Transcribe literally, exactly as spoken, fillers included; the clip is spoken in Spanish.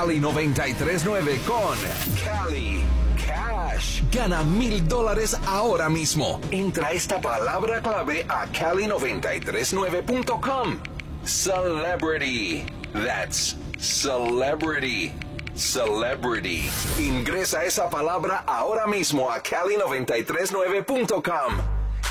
Cali noventa y tres nueve con Cali Cash. Gana mil dólares ahora mismo. Entra esta palabra clave a cali noventa y tres nueve punto com. Celebrity. That's celebrity. Celebrity. Ingresa esa palabra ahora mismo a cali noventa y tres nueve punto com.